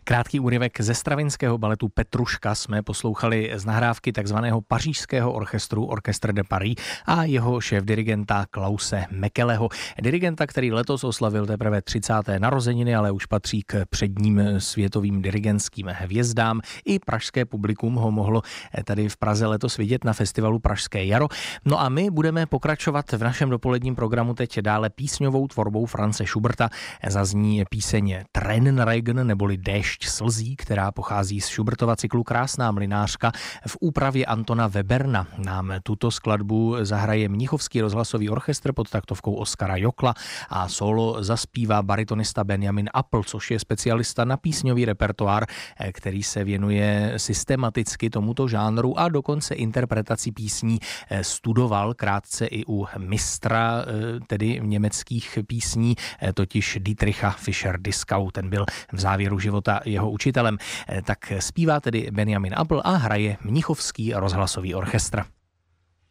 Krátký úryvek ze stravinského baletu Petruška jsme poslouchali z nahrávky takzvaného pařížského orchestru Orchestre de Paris a jeho šéfdirigenta Klause Mekeleho. Dirigenta, který letos oslavil teprve 30. narozeniny, ale už patří k předním světovým dirigentským hvězdám. I pražské publikum ho mohlo tady v Praze letos vidět na festivalu Pražské jaro. No a my budeme pokračovat v našem dopoledním programu teď dále písňovou tvorbou Franze Schuberta. Zazní píseň Tränenregen neboli Déšť slzí, která pochází z Schubertova cyklu Krásná mlynářka. V úpravě Antona Weberna nám tuto skladbu zahraje Mnichovský rozhlasový orchestr pod taktovkou Oskara Jokla a solo zaspívá baritonista Benjamin Appel, což je specialista na písňový repertoár, který se věnuje systematicky tomuto žánru a dokonce interpretaci písní studoval krátce i u mistra, tedy německých písní, totiž Dietricha Fischer-Dieskau. Ten byl v závěru života jeho učitelem. Tak zpívá tedy Benjamin Appel a hraje Mnichovský rozhlasový orchestr.